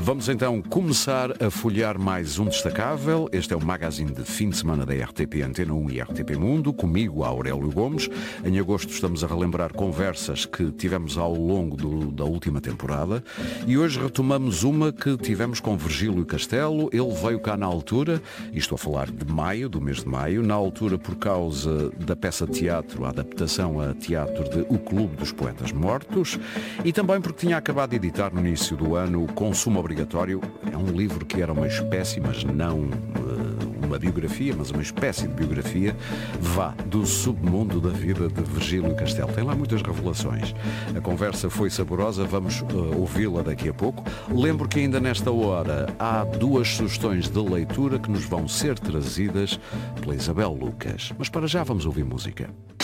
Vamos então começar a folhear mais um destacável. Este é o magazine de fim de semana da RTP Antena 1 e RTP Mundo, comigo, Aurélio Gomes. Em agosto estamos a relembrar conversas que tivemos ao longo da última temporada e hoje retomamos uma que tivemos com Virgílio Castelo. Ele veio cá na altura, e estou a falar de maio, do mês de maio, na altura por causa da peça de teatro, a adaptação a teatro de O Clube dos Poetas Mortos, e também porque tinha acabado de editar no início do ano o Consumo Obrigatório. É um livro que era uma espécie, mas não uma biografia, mas uma espécie de biografia, do submundo da vida de Virgílio Castelo. Tem lá muitas revelações. A conversa foi saborosa, vamos ouvi-la daqui a pouco. Lembro que ainda nesta hora há duas sugestões de leitura que nos vão ser trazidas pela Isabel Lucas. Mas para já vamos ouvir música.